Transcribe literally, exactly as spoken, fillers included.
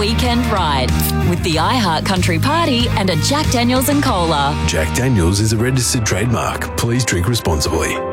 weekend right with the iHeart Country Party and a Jack Daniels and Cola. Jack Daniels is a registered trademark. Please drink responsibly.